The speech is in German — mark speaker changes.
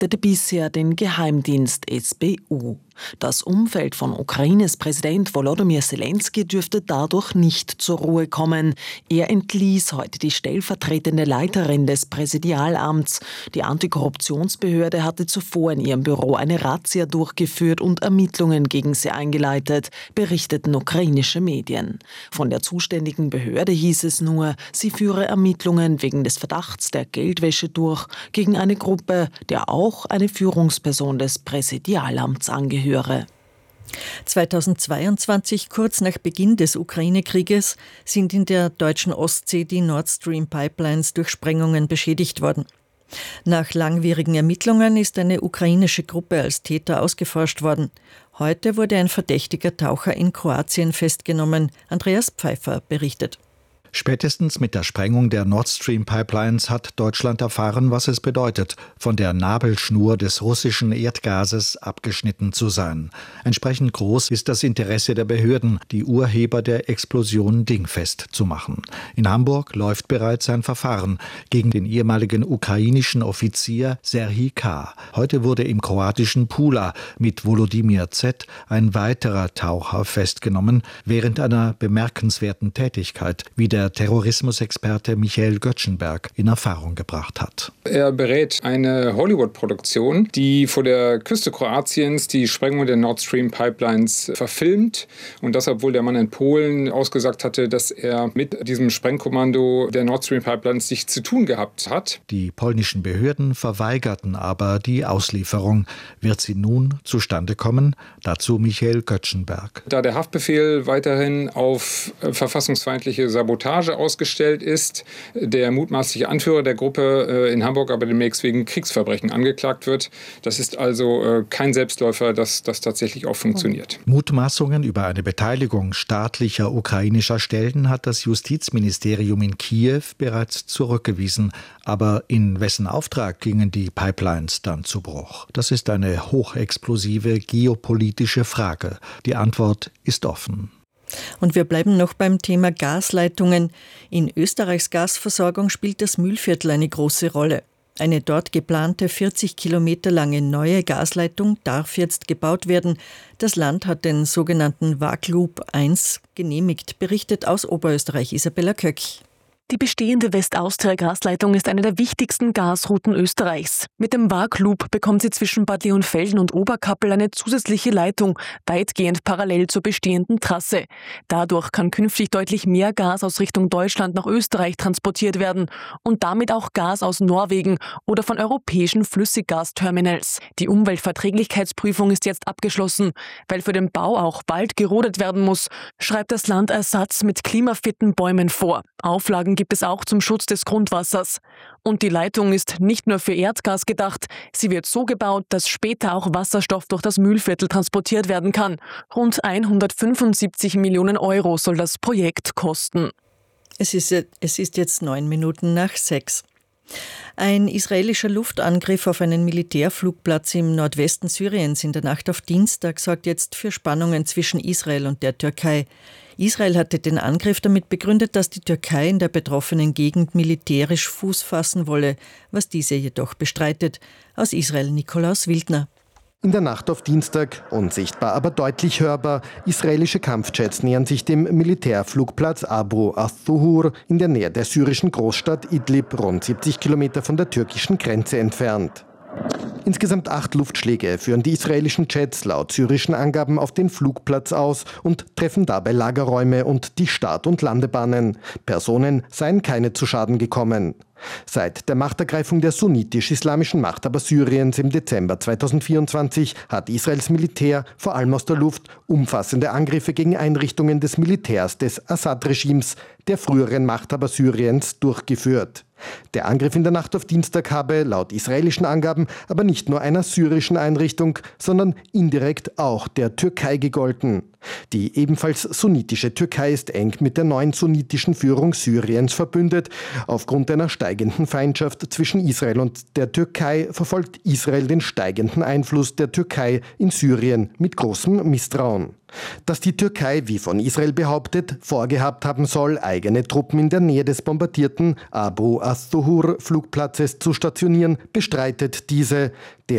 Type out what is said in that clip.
Speaker 1: leitete bisher den Geheimdienst SBU. Das Umfeld von Ukraines Präsident Volodymyr Zelensky dürfte dadurch nicht zur Ruhe kommen. Er entließ heute die stellvertretende Leiterin des Präsidialamts. Die Antikorruptionsbehörde hatte zuvor in ihrem Büro eine Razzia durchgeführt und Ermittlungen gegen sie eingeleitet, berichteten ukrainische Medien. Von der zuständigen Behörde hieß es nur, sie führe Ermittlungen wegen des Verdachts der Geldwäsche durch gegen eine Gruppe, der auch eine Führungsperson des Präsidialamts angehöre.
Speaker 2: 2022, kurz nach Beginn des Ukraine-Krieges, sind in der deutschen Ostsee die Nord Stream Pipelines durch Sprengungen beschädigt worden. Nach langwierigen Ermittlungen ist eine ukrainische Gruppe als Täter ausgeforscht worden. Heute wurde ein verdächtiger Taucher in Kroatien festgenommen. Andreas Pfeiffer berichtet.
Speaker 3: Spätestens mit der Sprengung der Nord Stream Pipelines hat Deutschland erfahren, was es bedeutet, von der Nabelschnur des russischen Erdgases abgeschnitten zu sein. Entsprechend groß ist das Interesse der Behörden, die Urheber der Explosion dingfest zu machen. In Hamburg läuft bereits ein Verfahren gegen den ehemaligen ukrainischen Offizier Serhij K. Heute wurde im kroatischen Pula mit Volodymyr Z. ein weiterer Taucher festgenommen, während einer bemerkenswerten Tätigkeit, wie der Terrorismusexperte Michael Göttschenberg in Erfahrung gebracht hat.
Speaker 4: Er berät eine Hollywood-Produktion, die vor der Küste Kroatiens die Sprengung der Nord Stream Pipelines verfilmt. Und das, obwohl der Mann in Polen ausgesagt hatte, dass er mit diesem Sprengkommando der Nord Stream Pipelines nichts zu tun gehabt hat.
Speaker 3: Die polnischen Behörden verweigerten aber die Auslieferung. Wird sie nun zustande kommen? Dazu Michael Göttschenberg.
Speaker 4: Da der Haftbefehl weiterhin auf verfassungsfeindliche Sabotage ausgestellt ist, der mutmaßliche Anführer der Gruppe in Hamburg aber demnächst wegen Kriegsverbrechen angeklagt wird. Das ist also kein Selbstläufer, dass das tatsächlich auch funktioniert.
Speaker 3: Mutmaßungen über eine Beteiligung staatlicher ukrainischer Stellen hat das Justizministerium in Kiew bereits zurückgewiesen. Aber in wessen Auftrag gingen die Pipelines dann zu Bruch? Das ist eine hochexplosive geopolitische Frage. Die Antwort ist offen.
Speaker 2: Und wir bleiben noch beim Thema Gasleitungen. In Österreichs Gasversorgung spielt das Mühlviertel eine große Rolle. Eine dort geplante 40 Kilometer lange neue Gasleitung darf jetzt gebaut werden. Das Land hat den sogenannten WAG-Loop 1 genehmigt, berichtet aus Oberösterreich Isabella Köck.
Speaker 5: Die bestehende West-Austria-Gasleitung ist eine der wichtigsten Gasrouten Österreichs. Mit dem WAG-Loop bekommt sie zwischen Bad Leonfelden und Oberkappel eine zusätzliche Leitung, weitgehend parallel zur bestehenden Trasse. Dadurch kann künftig deutlich mehr Gas aus Richtung Deutschland nach Österreich transportiert werden und damit auch Gas aus Norwegen oder von europäischen Flüssiggasterminals. Die Umweltverträglichkeitsprüfung ist jetzt abgeschlossen. Weil für den Bau auch Wald gerodet werden muss, schreibt das Land Ersatz mit klimafitten Bäumen vor. Auflagen gibt es auch zum Schutz des Grundwassers. Und die Leitung ist nicht nur für Erdgas gedacht. Sie wird so gebaut, dass später auch Wasserstoff durch das Mühlviertel transportiert werden kann. Rund 175 Millionen Euro soll das Projekt kosten.
Speaker 2: Es ist jetzt 6:09. Ein israelischer Luftangriff auf einen Militärflugplatz im Nordwesten Syriens in der Nacht auf Dienstag sorgt jetzt für Spannungen zwischen Israel und der Türkei. Israel hatte den Angriff damit begründet, dass die Türkei in der betroffenen Gegend militärisch Fuß fassen wolle, was diese jedoch bestreitet. Aus Israel Nikolaus Wildner.
Speaker 6: In der Nacht auf Dienstag, unsichtbar, aber deutlich hörbar, israelische Kampfjets nähern sich dem Militärflugplatz Abu al-Thuhur in der Nähe der syrischen Großstadt Idlib, rund 70 Kilometer von der türkischen Grenze entfernt. Insgesamt 8 Luftschläge führen die israelischen Jets laut syrischen Angaben auf den Flugplatz aus und treffen dabei Lagerräume und die Start- und Landebahnen. Personen seien keine zu Schaden gekommen. Seit der Machtergreifung der sunnitisch-islamischen Machthaber Syriens im Dezember 2024 hat Israels Militär vor allem aus der Luft umfassende Angriffe gegen Einrichtungen des Militärs des Assad-Regimes, der früheren Machthaber Syriens, durchgeführt. Der Angriff in der Nacht auf Dienstag habe laut israelischen Angaben aber nicht nur einer syrischen Einrichtung, sondern indirekt auch der Türkei gegolten. Die ebenfalls sunnitische Türkei ist eng mit der neuen sunnitischen Führung Syriens verbündet. Aufgrund einer steigenden Feindschaft zwischen Israel und der Türkei verfolgt Israel den steigenden Einfluss der Türkei in Syrien mit großem Misstrauen. Dass die Türkei, wie von Israel behauptet, vorgehabt haben soll, eigene Truppen in der Nähe des bombardierten Abu al-Thuhur Flugplatzes zu stationieren, bestreitet diese. Der